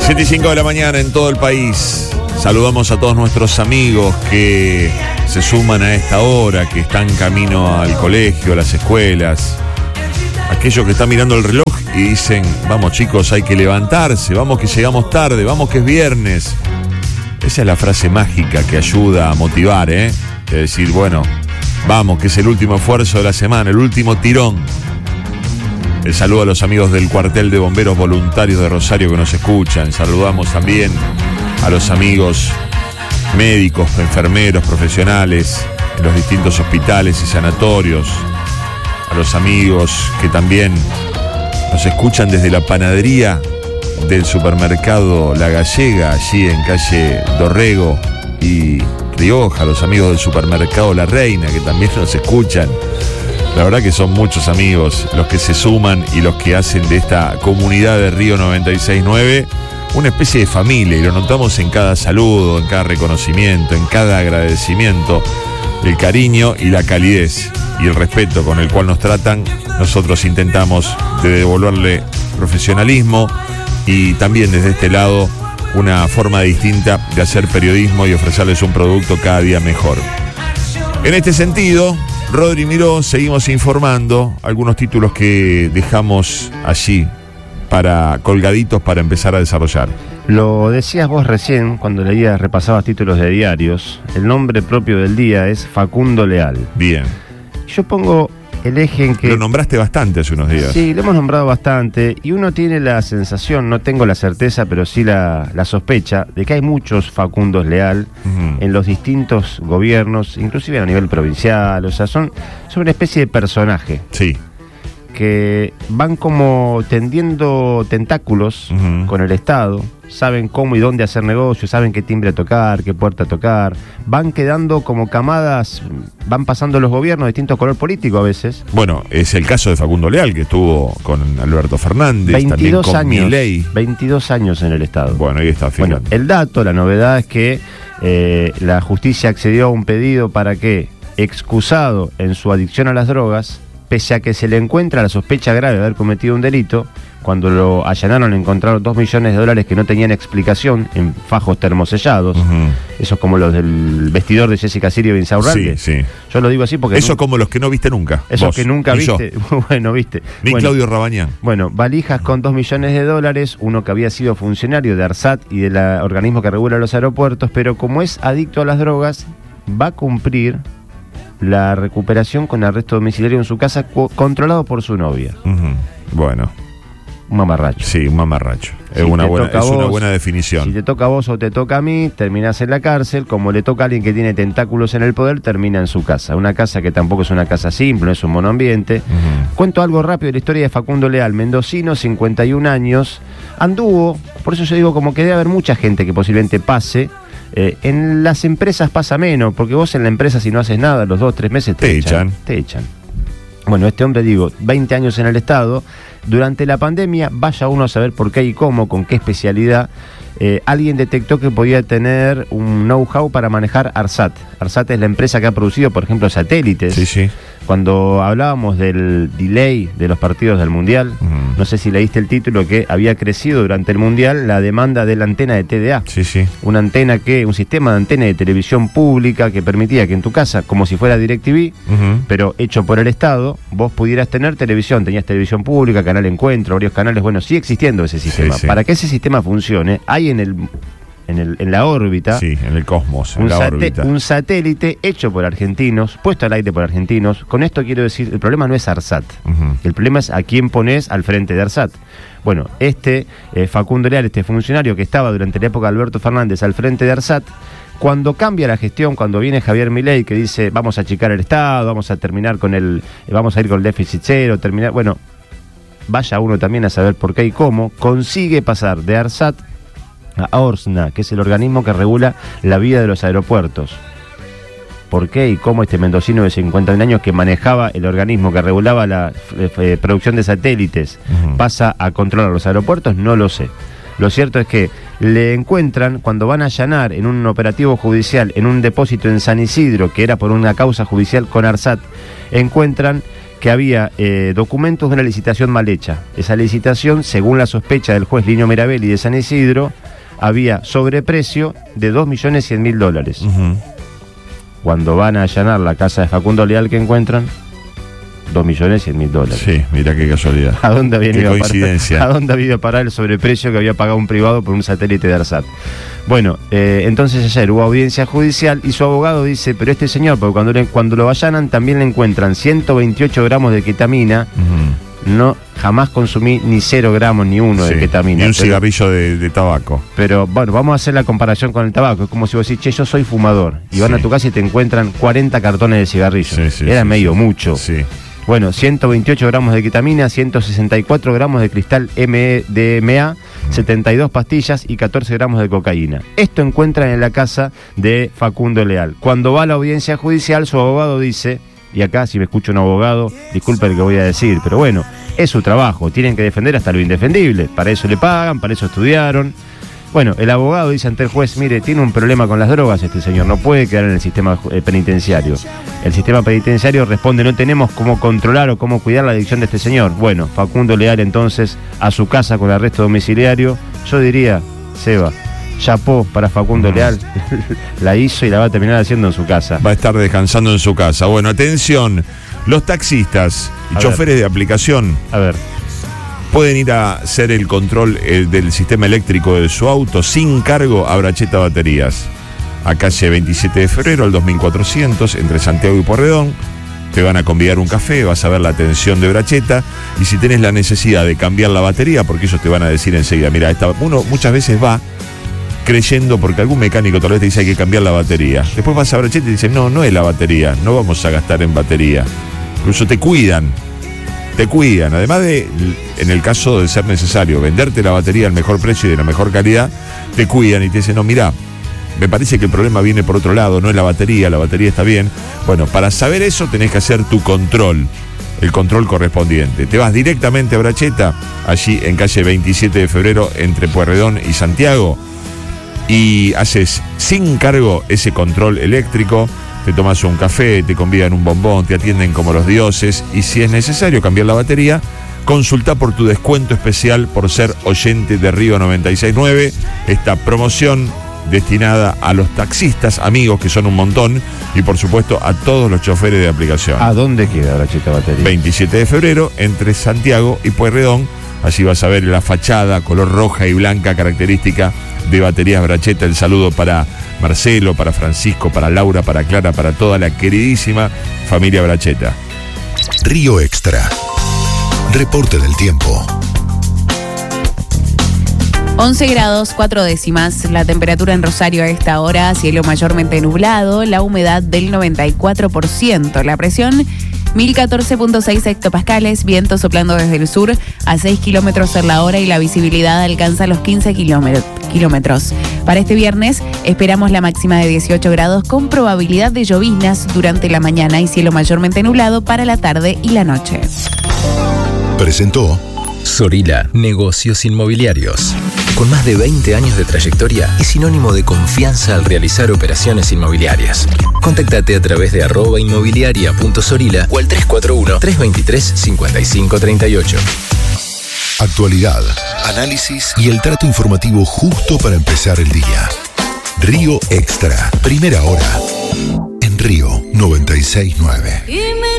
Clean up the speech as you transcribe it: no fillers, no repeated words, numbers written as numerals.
7:05 de la mañana en todo el país. Saludamos a todos nuestros amigos que se suman a esta hora, que están camino al colegio, a las escuelas. Aquellos que están mirando el reloj y dicen, vamos chicos, hay que levantarse, vamos que llegamos tarde, vamos que es viernes. Esa es la frase mágica que ayuda a motivar, Es decir, bueno, vamos, que es el último esfuerzo de la semana, el último tirón. El saludo a los amigos del cuartel de bomberos voluntarios de Rosario que nos escuchan. Saludamos también a los amigos médicos, enfermeros, profesionales en los distintos hospitales y sanatorios. A los amigos que también nos escuchan desde la panadería del supermercado La Gallega, allí en calle Dorrego y Rioja. A los amigos del supermercado La Reina que también nos escuchan. La verdad que son muchos amigos los que se suman y los que hacen de esta comunidad de Río 96.9 una especie de familia, y lo notamos en cada saludo, en cada reconocimiento, en cada agradecimiento, el cariño y la calidez y el respeto con el cual nos tratan. Nosotros intentamos de devolverle profesionalismo y también desde este lado una forma distinta de hacer periodismo y ofrecerles un producto cada día mejor. En este sentido, Rodri Miró, seguimos informando algunos títulos que dejamos allí para colgaditos para empezar a desarrollar. Lo decías vos recién cuando repasabas títulos de diarios. El nombre propio del día es Facundo Leal. Bien. Yo pongo el eje en que... Lo nombraste bastante hace unos días. Sí, lo hemos nombrado bastante y uno tiene la sensación, no tengo la certeza, pero sí la sospecha de que hay muchos Facundos Leal en los distintos gobiernos, inclusive a nivel provincial. O sea, son una especie de personaje. Sí. Que van como tendiendo tentáculos con el Estado, saben cómo y dónde hacer negocio, saben qué timbre tocar, qué puerta tocar, van quedando como camadas, van pasando los gobiernos de distinto color político a veces. Bueno, es el caso de Facundo Leal, que estuvo con Alberto Fernández, 22 también con Milei. 22 años en el Estado. Bueno, ahí está, fíjate. Bueno, el dato, la novedad es que la justicia accedió a un pedido para que, excusado en su adicción a las drogas, pese a que se le encuentra la sospecha grave de haber cometido un delito, cuando lo allanaron encontraron $2 millones que no tenían explicación en fajos termosellados. Esos como los del vestidor de Jessica Sirio y Insaurralde. Sí, sí. Yo lo digo así porque... Eso como los que no viste nunca. Esos vos, que nunca viste. Bueno, viste. Ni Claudio Rabañán. Bueno, valijas con $2 millones, uno que había sido funcionario de ARSAT y del organismo que regula los aeropuertos, pero como es adicto a las drogas, va a cumplir la recuperación con arresto domiciliario en su casa, controlado por su novia. Bueno. Un mamarracho. Sí, un mamarracho. Si es una buena definición. Si te toca a vos o te toca a mí, terminás en la cárcel. Como le toca a alguien que tiene tentáculos en el poder, termina en su casa. Una casa que tampoco es una casa simple, no es un monoambiente. Cuento algo rápido de la historia de Facundo Leal, mendocino, 51 años. Anduvo, por eso yo digo, como que debe haber mucha gente que posiblemente pase. En las empresas pasa menos, porque vos en la empresa, si no haces nada, los 2-3 meses te echan. Bueno, este hombre, 20 años en el Estado. Durante la pandemia, vaya uno a saber por qué y cómo, con qué especialidad, alguien detectó que podía tener un know-how para manejar ARSAT. ARSAT es la empresa que ha producido, por ejemplo, satélites. Sí, sí. Cuando hablábamos del delay de los partidos del Mundial, no sé si leíste el título, que había crecido durante el Mundial la demanda de la antena de TDA. Sí, sí. Un sistema de antena de televisión pública que permitía que en tu casa, como si fuera DirecTV, pero hecho por el Estado, vos pudieras tener televisión. Tenías televisión pública, Canal Encuentro, varios canales. Bueno, sigue existiendo ese sistema. Sí, sí. Para que ese sistema funcione, hay en la órbita, sí, en el cosmos, un satélite hecho por argentinos, puesto al aire por argentinos. Con esto quiero decir, el problema no es ARSAT, el problema es a quién pones al frente de ARSAT. Bueno, Facundo Leal, este funcionario que estaba durante la época de Alberto Fernández al frente de ARSAT, cuando cambia la gestión, cuando viene Javier Milei que dice vamos a achicar el Estado, vamos a terminar vamos a ir con el déficit cero, bueno, vaya uno también a saber por qué y cómo consigue pasar de ARSAT a ORSNA, que es el organismo que regula la vida de los aeropuertos. ¿Por qué y cómo este mendocino de 51 años que manejaba el organismo que regulaba la producción de satélites pasa a controlar los aeropuertos? No lo sé. Lo cierto es que le encuentran, cuando van a allanar en un operativo judicial, en un depósito en San Isidro, que era por una causa judicial con ARSAT, encuentran que había documentos de una licitación mal hecha. Esa licitación, según la sospecha del juez Linio Mirabelli de San Isidro, había sobreprecio de $2.100.000. Uh-huh. Cuando van a allanar la casa de Facundo Leal, que encuentran $2.100.000. Sí, mira qué casualidad. ¿A dónde había ido coincidencia. ¿A dónde había ido a parar el sobreprecio que había pagado un privado por un satélite de ARSAT? Bueno, entonces ayer hubo audiencia judicial y su abogado dice, pero este señor, porque cuando lo allanan también le encuentran 128 gramos de ketamina. Uh-huh. No, jamás consumí ni 0 gramos ni uno de ketamina. Ni un cigarrillo de tabaco. Pero bueno, vamos a hacer la comparación con el tabaco. Es como si vos decís, che, yo soy fumador. Y van a tu casa y te encuentran 40 cartones de cigarrillos. Era medio mucho. Sí. Bueno, 128 gramos de ketamina, 164 gramos de cristal MDMA, 72 pastillas y 14 gramos de cocaína. Esto encuentran en la casa de Facundo Leal. Cuando va a la audiencia judicial, su abogado dice, y acá si me escucha un abogado, disculpe lo que voy a decir, pero bueno, es su trabajo, tienen que defender hasta lo indefendible, para eso le pagan, para eso estudiaron. Bueno, el abogado dice ante el juez, mire, tiene un problema con las drogas este señor, no puede quedar en el sistema penitenciario. El sistema penitenciario responde, no tenemos cómo controlar o cómo cuidar la adicción de este señor. Bueno, Facundo Leal entonces a su casa con arresto domiciliario. Yo diría, Seba, chapó para Facundo Leal, la hizo y la va a terminar haciendo en su casa. Va a estar descansando en su casa. Bueno, atención, los taxistas y choferes de aplicación. A ver. Pueden ir a hacer el control del sistema eléctrico de su auto sin cargo a Bracheta Baterías. A calle 27 de febrero al 2400, entre Santiago y Pueyrredón. Te van a convidar un café, vas a ver la atención de Bracheta. Y si tenés la necesidad de cambiar la batería, porque ellos te van a decir enseguida, mira, uno muchas veces va creyendo, porque algún mecánico tal vez te dice hay que cambiar la batería. Después vas a Bracheta y dicen, no es la batería, no vamos a gastar en batería. Incluso te cuidan, además de, en el caso de ser necesario, venderte la batería al mejor precio y de la mejor calidad, te cuidan y te dicen, no, mirá, me parece que el problema viene por otro lado, no es la batería está bien. Bueno, para saber eso tenés que hacer tu control, el control correspondiente. Te vas directamente a Bracheta, allí en calle 27 de febrero, entre Pueyrredón y Santiago, y haces sin cargo ese control eléctrico. Te tomas un café, te convidan un bombón, te atienden como los dioses, y si es necesario cambiar la batería, consulta por tu descuento especial por ser oyente de Río 96.9. Esta promoción destinada a los taxistas, amigos, que son un montón, y por supuesto a todos los choferes de aplicación. ¿A dónde queda Bracheta Batería? 27 de febrero, entre Santiago y Pueyrredón. Allí vas a ver la fachada, color roja y blanca, característica de Baterías Bracheta. El saludo para Marcelo, para Francisco, para Laura, para Clara, para toda la queridísima familia Bracheta. Río Extra. Reporte del tiempo. 11 grados 4 décimas, la temperatura en Rosario a esta hora, cielo mayormente nublado, la humedad del 94%, la presión 1014.6 hectopascales, viento soplando desde el sur a 6 kilómetros por la hora y la visibilidad alcanza los 15 kilómetros. Para este viernes esperamos la máxima de 18 grados con probabilidad de lloviznas durante la mañana y cielo mayormente nublado para la tarde y la noche. Presentó Sorila, negocios inmobiliarios. Con más de 20 años de trayectoria y sinónimo de confianza al realizar operaciones inmobiliarias. Contactate a través de @inmobiliaria.sorila o al 341-323-5538. Actualidad, análisis y el trato informativo justo para empezar el día. Río Extra, primera hora, en Río 96.9.